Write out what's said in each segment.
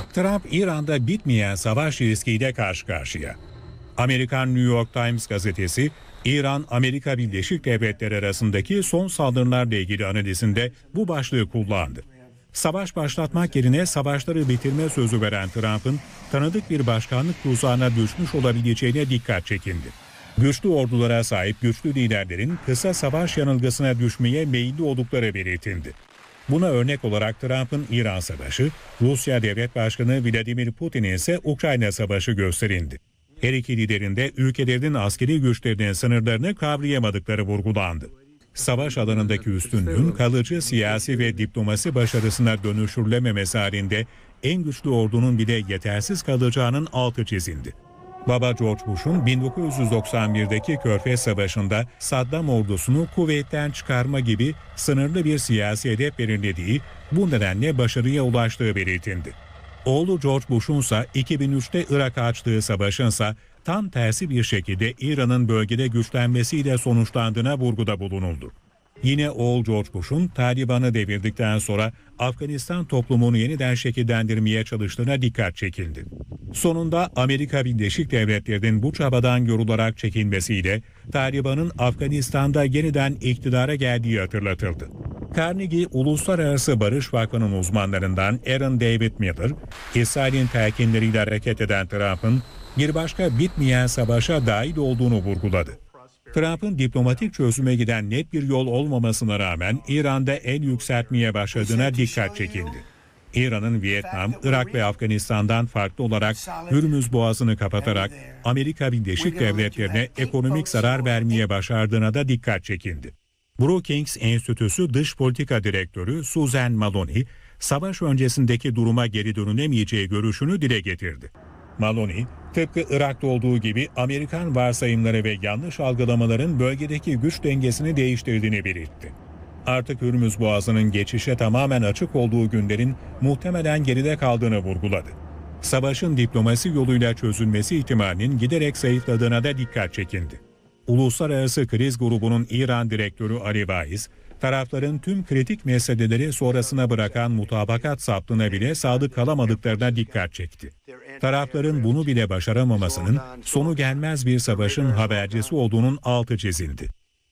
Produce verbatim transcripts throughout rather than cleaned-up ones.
Trump, İran'da bitmeyen savaş riskiyle karşı karşıya. Amerikan New York Times gazetesi, İran-Amerika Birleşik Devletleri arasındaki son saldırılarla ilgili analizinde bu başlığı kullandı. Savaş başlatmak yerine savaşları bitirme sözü veren Trump'ın tanıdık bir başkanlık tuzağına düşmüş olabileceğine dikkat çekindi. Güçlü ordulara sahip güçlü liderlerin kısa savaş yanılgısına düşmeye meyilli oldukları belirtildi. Buna örnek olarak Trump'ın İran Savaşı, Rusya Devlet Başkanı Vladimir Putin'in ise Ukrayna Savaşı gösterildi. Her iki liderin de ülkelerinin askeri güçlerinin sınırlarını kavrayamadıkları vurgulandı. Savaş alanındaki üstünlüğün kalıcı siyasi ve diplomasi başarısına dönüştürülememesi halinde en güçlü ordunun bile yetersiz kalacağının altı çizildi. Baba George Bush'un bin dokuz yüz doksan birdeki Körfez Savaşı'nda Saddam ordusunu kuvvetten çıkarma gibi sınırlı bir siyasi hedef belirlediği, bu nedenle başarıya ulaştığı belirtildi. Oğlu George Bush'un ise iki bin üçte Irak'a açtığı savaşın ise tam tersi bir şekilde İran'ın bölgede güçlenmesiyle sonuçlandığına vurguda bulunuldu. Yine oğul George Bush'un Taliban'ı devirdikten sonra Afganistan toplumunu yeniden şekillendirmeye çalıştığına dikkat çekildi. Sonunda Amerika Birleşik Devletleri'nin bu çabadan yorularak çekilmesiyle Taliban'ın Afganistan'da yeniden iktidara geldiği hatırlatıldı. Carnegie Uluslararası Barış Vakfı'nın uzmanlarından Aaron David Miller, İsrail'in telkinleriyle hareket eden Trump'ın bir başka bitmeyen savaşa dahil olduğunu vurguladı. Trump'ın diplomatik çözüme giden net bir yol olmamasına rağmen İran'da el yükseltmeye başladığına dikkat çekildi. İran'ın Vietnam, Irak ve Afganistan'dan farklı olarak Hürmüz Boğazı'nı kapatarak Amerika Birleşik Devletleri'ne ekonomik zarar vermeye başardığına da dikkat çekildi. Brookings Enstitüsü Dış Politika Direktörü Suzanne Maloney, savaş öncesindeki duruma geri dönülemeyeceği görüşünü dile getirdi. Maloney, tıpkı Irak'ta olduğu gibi Amerikan varsayımları ve yanlış algılamaların bölgedeki güç dengesini değiştirdiğini belirtti. Artık Hürmüz Boğazı'nın geçişe tamamen açık olduğu günlerin muhtemelen geride kaldığını vurguladı. Savaşın diplomasi yoluyla çözülmesi ihtimalinin giderek zayıfladığına da dikkat çekildi. Uluslararası Kriz Grubu'nun İran Direktörü Ali Vaiz, tarafların tüm kritik meseleleri sonrasına bırakan mutabakat saptığına bile sadık kalamadıklarına dikkat çekti. Tarafların bunu bile başaramamasının sonu gelmez bir savaşın habercisi olduğunun altı çizildi.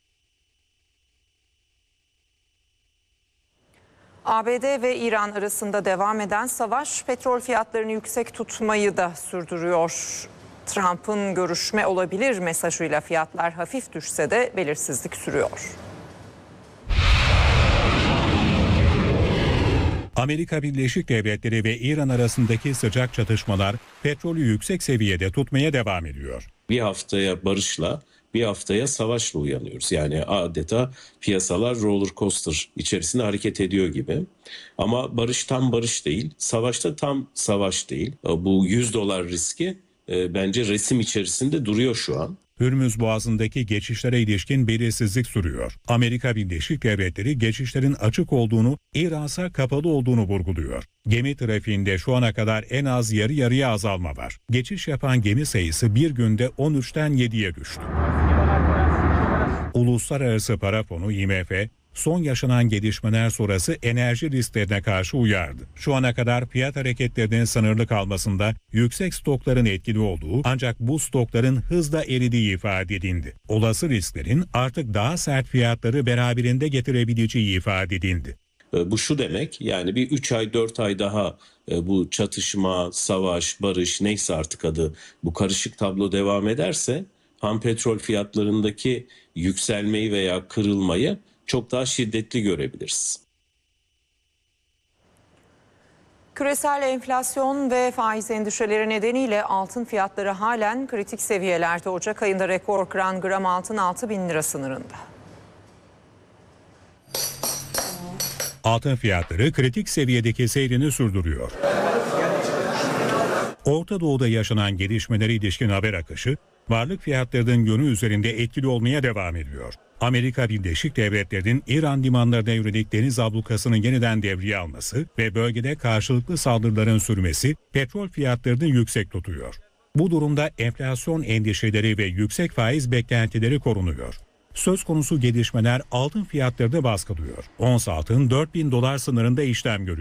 A B D ve İran arasında devam eden savaş petrol fiyatlarını yüksek tutmayı da sürdürüyor. Trump'ın görüşme olabilir mesajıyla fiyatlar hafif düşse de belirsizlik sürüyor. Amerika Birleşik Devletleri ve İran arasındaki sıcak çatışmalar petrolü yüksek seviyede tutmaya devam ediyor. Bir haftaya barışla, bir haftaya savaşla uyanıyoruz. Yani adeta piyasalar roller coaster içerisinde hareket ediyor gibi. Ama barış tam barış değil, savaşta tam savaş değil. Bu yüz dolar riski e, bence resim içerisinde duruyor şu an. Hürmüz Boğazı'ndaki geçişlere ilişkin belirsizlik sürüyor. Amerika Birleşik Devletleri geçişlerin açık olduğunu, İran'sa kapalı olduğunu vurguluyor. Gemi trafiğinde şu ana kadar en az yarı yarıya azalma var. Geçiş yapan gemi sayısı bir günde on üçten yediye düştü. Uluslararası Para Fonu I M F, son yaşanan gelişmeler sonrası enerji risklerine karşı uyardı. Şu ana kadar fiyat hareketlerinin sınırlı kalmasında yüksek stokların etkili olduğu, ancak bu stokların hızla eridiği ifade edildi. Olası risklerin artık daha sert fiyatları beraberinde getirebileceği ifade edildi. Bu şu demek, yani bir üç ay dört ay daha bu çatışma, savaş, barış neyse artık adı, bu karışık tablo devam ederse ham petrol fiyatlarındaki yükselmeyi veya kırılmayı çok daha şiddetli görebiliriz. Küresel enflasyon ve faiz endişeleri nedeniyle altın fiyatları halen kritik seviyelerde. Ocak ayında rekor kıran gram altın altı bin lira sınırında. Altın fiyatları kritik seviyedeki seyrini sürdürüyor. Orta Doğu'da yaşanan gelişmelere ilişkin haber akışı, varlık fiyatlarının yönü üzerinde etkili olmaya devam ediyor. Amerika Birleşik Devletleri'nin İran limanlarına yönelik deniz ablukasının yeniden devreye alması ve bölgede karşılıklı saldırıların sürmesi petrol fiyatlarını yüksek tutuyor. Bu durumda enflasyon endişeleri ve yüksek faiz beklentileri korunuyor. Söz konusu gelişmeler altın fiyatlarını baskılıyor. Ons altın dört bin dolar sınırında işlem görüyor.